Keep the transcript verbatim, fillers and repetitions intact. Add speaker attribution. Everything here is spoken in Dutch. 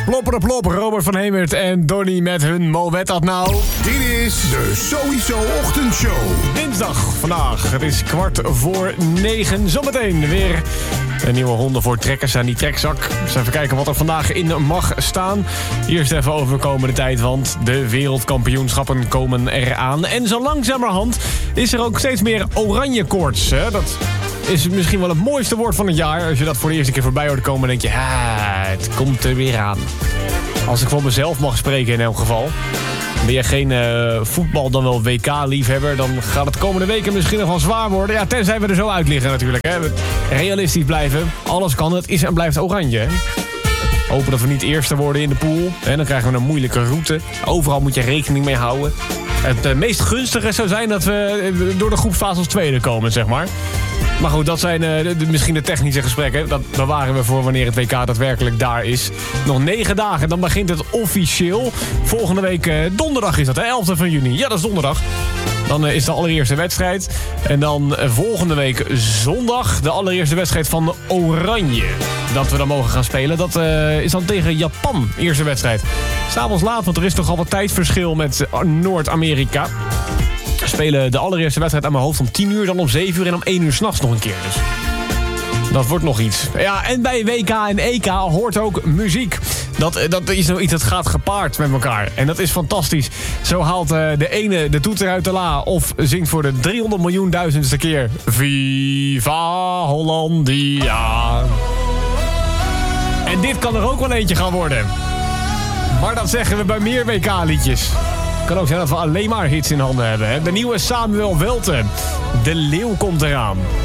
Speaker 1: Plopper plop, Robert van Hemert en Donnie met hun Moet dat nou.
Speaker 2: Dit is de Sowieso Ochtendshow.
Speaker 1: Dinsdag vandaag, het is kwart voor negen. Zometeen weer een nieuwe ronde voor trekkers aan die trekzak. Dus even kijken wat er vandaag in mag staan. Eerst even over de komende tijd, want de wereldkampioenschappen komen eraan. En zo langzamerhand is er ook steeds meer oranje koorts. Hè? Dat is misschien wel het mooiste woord van het jaar. Als je dat voor de eerste keer voorbij hoort komen, denk je, ha, het komt er weer aan. Als ik voor mezelf mag spreken in elk geval. Ben je geen uh, voetbal dan wel W K-liefhebber, dan gaat het komende weken misschien nog wel zwaar worden. Ja, tenzij we er zo uit liggen natuurlijk. Hè. Realistisch blijven. Alles kan, het is en blijft oranje. Hè. Hopen dat we niet eerste worden in de pool. Hè. Dan krijgen we een moeilijke route. Overal moet je rekening mee houden. Het uh, meest gunstige zou zijn dat we uh, door de groepsfase als tweede komen, zeg maar. Maar goed, dat zijn uh, de, de, misschien de technische gesprekken. Dat bewaren we voor wanneer het W K daadwerkelijk daar is. Nog negen dagen, dan begint het officieel. Volgende week uh, donderdag is dat, hè? elfde van juni. Ja, dat is donderdag. Dan uh, is de allereerste wedstrijd. En dan uh, volgende week zondag de allereerste wedstrijd van Oranje. Dat we dan mogen gaan spelen. Dat uh, is dan tegen Japan, eerste wedstrijd. S'avonds laat, want er is toch al wat tijdverschil met uh, Noord-Amerika. We spelen de allereerste wedstrijd aan mijn hoofd om tien uur, dan om zeven uur en om één uur 's nachts nog een keer. Dus dat wordt nog iets. Ja, en bij W K en E K hoort ook muziek. Dat, dat is nou iets dat gaat gepaard met elkaar. En dat is fantastisch. Zo haalt uh, de ene de toeter uit de la of zingt voor de driehonderd miljoen duizendste keer Viva Hollandia. En dit kan er ook wel eentje gaan worden. Maar dat zeggen we bij meer W K-liedjes. Kan ook zijn dat we alleen maar hits in handen hebben. Hè? De nieuwe Samuel Welten. De leeuw komt eraan.